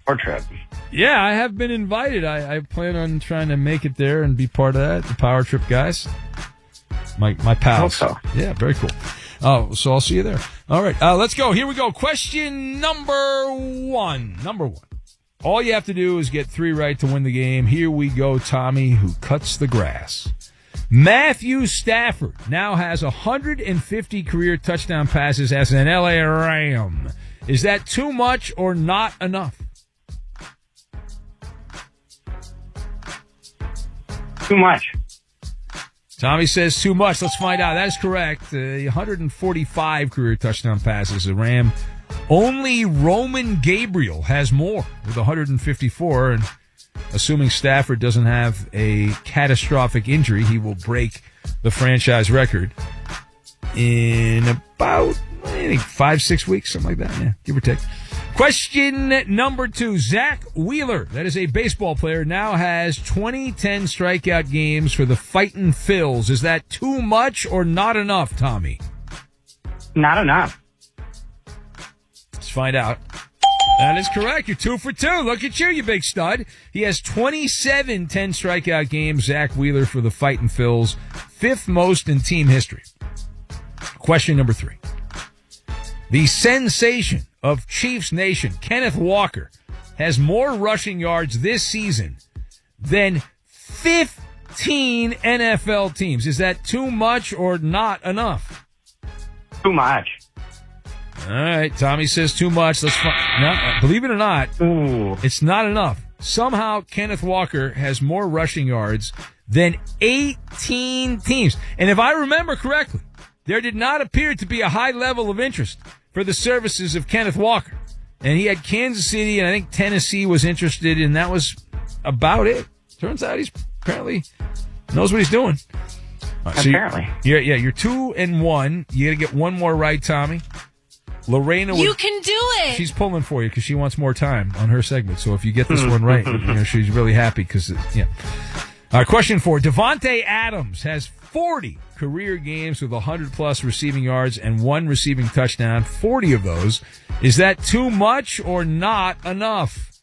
Power trip. Yeah, I have been invited. I plan on trying to make it there and be part of that. The Power Trip guys. My pals. I hope so. Yeah, very cool. Oh, so I'll see you there. All right, let's go. Here we go. Question number one. All you have to do is get 3 right to win the game. Here we go, Tommy, who cuts the grass. Matthew Stafford now has 150 career touchdown passes as an LA Ram. Is that too much or not enough? Too much. Tommy says too much. Let's find out. That is correct. 145 career touchdown passes. A Ram. Only Roman Gabriel has more with 154. And assuming Stafford doesn't have a catastrophic injury, he will break the franchise record in about, I think, 5-6 weeks, something like that. Yeah, give or take. Question number 2. Zach Wheeler, that is a baseball player, now has 2010 strikeout games for the Fightin' Phils. Is that too much or not enough, Tommy? Not enough. Let's find out. That is correct. You're 2 for 2. Look at you big stud. He has 27 10 strikeout games, Zach Wheeler, for the Fightin' Phils, 5th most in team history. Question number 3. The sensation of Chiefs Nation, Kenneth Walker, has more rushing yards this season than 15 NFL teams. Is that too much or not enough? Too much. All right, Tommy says too much. No, believe it or not, It's not enough. Somehow Kenneth Walker has more rushing yards than 18 teams. And if I remember correctly, there did not appear to be a high level of interest for the services of Kenneth Walker. And he had Kansas City, and I think Tennessee was interested, and that was about it. Turns out he's apparently knows what he's doing. Right, apparently. So you're 2 and 1. You got to get one more right, Tommy. Lorena, you can do it. She's pulling for you because she wants more time on her segment. So if you get this one right, she's really happy because, yeah. Question 4. Devontae Adams has 40 career games with 100-plus receiving yards and 1 receiving touchdown. 40 of those. Is that too much or not enough?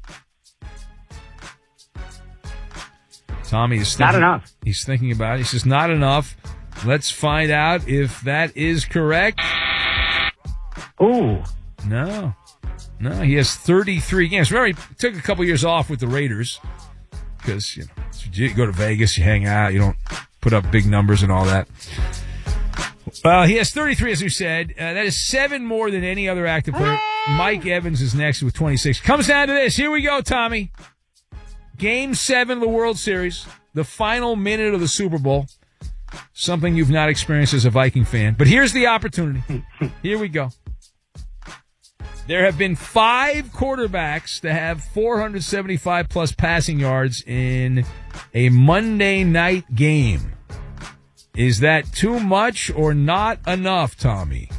Tommy is thinking, not enough. He's thinking about it. He says not enough. Let's find out if that is correct. Ooh. No, he has 33 games. Remember, he took a couple years off with the Raiders because, you go to Vegas, you hang out, you don't put up big numbers and all that. He has 33, as you said. That is 7 more than any other active player. Mike Evans is next with 26. Comes down to this. Here we go, Tommy. Game 7 of the World Series, the final minute of the Super Bowl. Something you've not experienced as a Viking fan. But here's the opportunity. Here we go. There have been 5 quarterbacks to have 475-plus passing yards in a Monday night game. Is that too much or not enough, Tommy?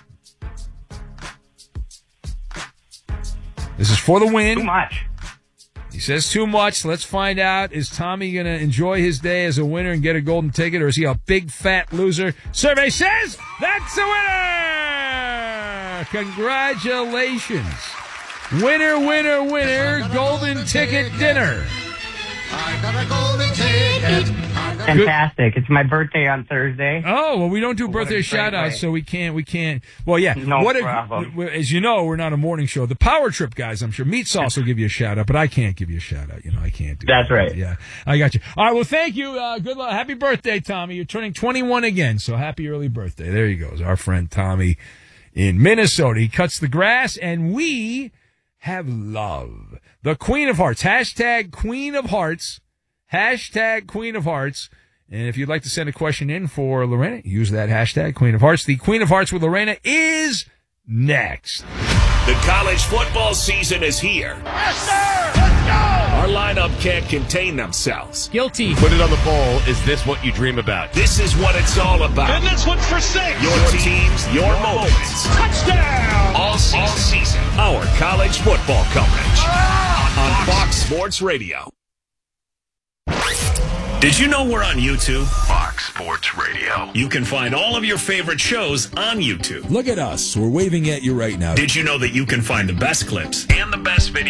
This is for the win. Too much. He says too much. Let's find out. Is Tommy going to enjoy his day as a winner and get a golden ticket, or is he a big fat loser? Survey says that's a winner! Congratulations. Winner, winner, winner, golden ticket dinner. I got a golden ticket. Fantastic. It's my birthday on Thursday. Oh, well, we don't do birthday shout-outs, so we can't. Well, yeah. No problem. As you know, we're not a morning show. The Power Trip guys, I'm sure. Meat Sauce will give you a shout-out, but I can't give you a shout-out. I can't do That's that. right. Yeah, I got you. All right, well, thank you. Good luck. Happy birthday, Tommy. You're turning 21 again, so happy early birthday. There you go. Our friend Tommy in Minnesota. He cuts the grass, and we have love. The Queen of Hearts. Hashtag Queen of Hearts. Hashtag Queen of Hearts. And if you'd like to send a question in for Lorena, use that hashtag Queen of Hearts. The Queen of Hearts with Lorena is next. The college football season is here. Yes, sir! Let's go! Our lineup can't contain themselves. Guilty. Put it on the bowl. Is this what you dream about? This is what it's all about. And this one's for 6. Your teams, your moments. Touchdown! All season. Our college football coverage on Fox Sports Radio. Did you know we're on YouTube? Fox Sports Radio. You can find all of your favorite shows on YouTube. Look at us. We're waving at you right now. Did you know that you can find the best clips and the best videos